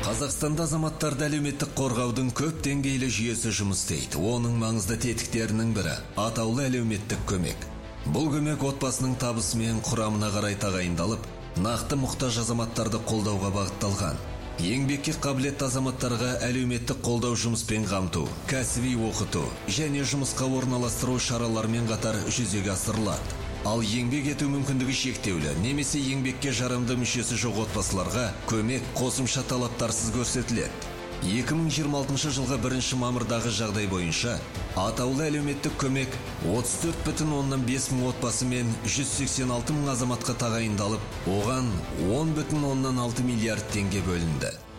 Қазақстанда азаматтарды әлеуметтік қорғаудың көп деңгейлі жүйесі жұмыс істейді. Оның маңызды тетіктерінің бірі атаулы әлеуметтік көмек. Бұл көмек отбасының табысы мен құрамына қарай тағайындалып, нақты мұқтаж азаматтарды қолдауға бағытталған. Еңбекке қабілетті азаматтарға әлеуметтік қолдау жұмыспен қамту, кәсіби оқыту және жұмысқа орналастыру шараларымен қатар жүзеге асырылады. Ал еңбек ету мүмкіндігі шектеулі немесе еңбекке жарамды мүшесі жоқ отбасыларға көмек қосымша талаптарсыз көрсетіледі. 2026 жылғы 1 мамырдағы жағдай бойынша атаулы әлеуметтік көмек 34,5 мың отбасы мен 186 мың азаматқа тағайындалып, оған 10,6 миллиард теңге бөлінді.